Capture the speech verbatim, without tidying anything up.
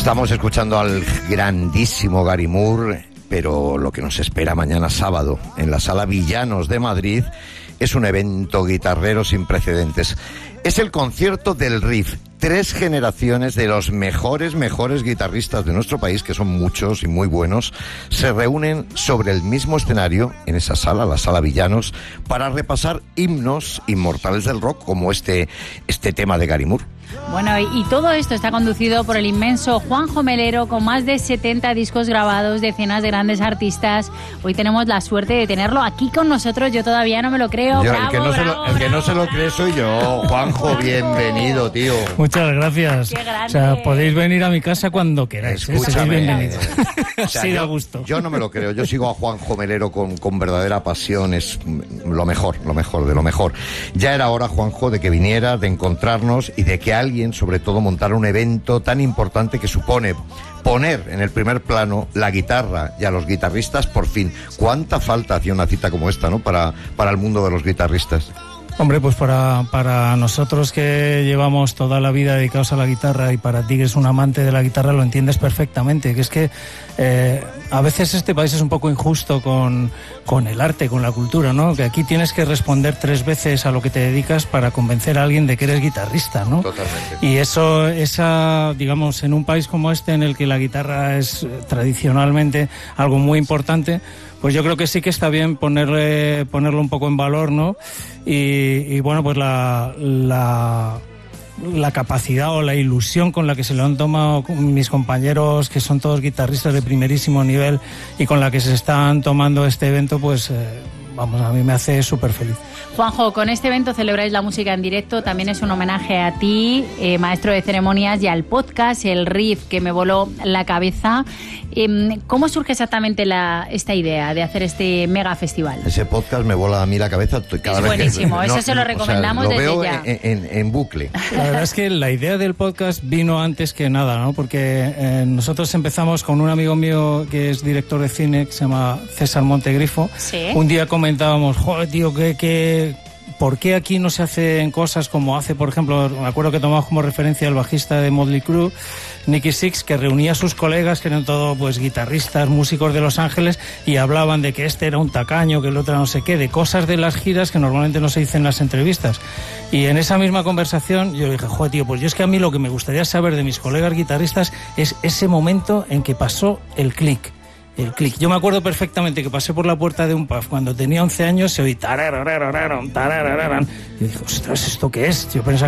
Estamos escuchando al grandísimo Gary Moore, pero lo que nos espera mañana sábado en la Sala Villanos de Madrid es un evento guitarrero sin precedentes. Es el concierto del Riff. Tres generaciones de los mejores, mejores guitarristas de nuestro país, que son muchos y muy buenos, se reúnen sobre el mismo escenario, en esa sala, la Sala Villanos, para repasar himnos inmortales del rock, como este, este tema de Gary Moore. Bueno, y todo esto está conducido por el inmenso Juanjo Melero, con más de setenta discos grabados, decenas de grandes artistas. Hoy tenemos la suerte de tenerlo aquí con nosotros. Yo todavía no me lo creo. Yo, bravo, el que no, bravo, se, lo, el que no se lo cree soy yo. Juanjo, bienvenido, tío. Muchas gracias. Qué grande. O sea, podéis venir a mi casa cuando queráis. Escúchame. ¿eh? Bienvenido. O sea, sí, yo, da gusto. Yo no me lo creo. Yo sigo a Juanjo Melero con, con verdadera pasión. Es lo mejor, lo mejor, de lo mejor. Ya era hora, Juanjo, de que viniera, de encontrarnos y de que alguien, sobre todo, montara un evento tan importante que supone poner en el primer plano la guitarra y a los guitarristas, por fin. ¿Cuánta falta hacía una cita como esta, ¿no? Para, para el mundo de los guitarristas. Hombre, pues para, para nosotros que llevamos toda la vida dedicados a la guitarra, y para ti que eres un amante de la guitarra, lo entiendes perfectamente, que es que eh, a veces este país es un poco injusto con, con el arte, con la cultura, ¿no? Que aquí tienes que responder tres veces a lo que te dedicas para convencer a alguien de que eres guitarrista, ¿no? Totalmente. Y eso, esa, digamos, en un país como este, en el que la guitarra es tradicionalmente algo muy importante, pues yo creo que sí que está bien ponerle, ponerlo un poco en valor, ¿no? Y, y bueno, pues la, la, la capacidad o la ilusión con la que se lo han tomado mis compañeros, que son todos guitarristas de primerísimo nivel, y con la que se están tomando este evento, pues eh, vamos, a mí me hace súper feliz. Juanjo, con este evento celebráis la música en directo, también es un homenaje a ti, eh, maestro de ceremonias, y al podcast, el Riff, que me voló la cabeza. Eh, ¿Cómo surge exactamente la, esta idea de hacer este mega festival? Ese podcast me vola a mí la cabeza cada es vez buenísimo, que, eso no, se lo recomendamos o sea, lo desde veo ya. En, en, en bucle. La verdad es que la idea del podcast vino antes que nada, ¿no? Porque eh, nosotros empezamos con un amigo mío que es director de cine, que se llama César Montegrifo. ¿Sí? Un día comentábamos, joder, tío, que... que ¿por qué aquí no se hacen cosas como hace, por ejemplo, me acuerdo que tomamos como referencia el bajista de Motley Crue, Nicky Six, que reunía a sus colegas, que eran todos pues guitarristas, músicos de Los Ángeles, y hablaban de que este era un tacaño, que el otro no sé qué, de cosas de las giras que normalmente no se dicen en las entrevistas. Y en esa misma conversación yo dije, joder, tío, pues yo es que a mí lo que me gustaría saber de mis colegas guitarristas es ese momento en que pasó el click. El click. Yo me acuerdo perfectamente que pasé por la puerta de un pub cuando tenía once años, se oí tarararararam, tararararam. Y dije, ostras, ¿esto qué es? Yo pensaba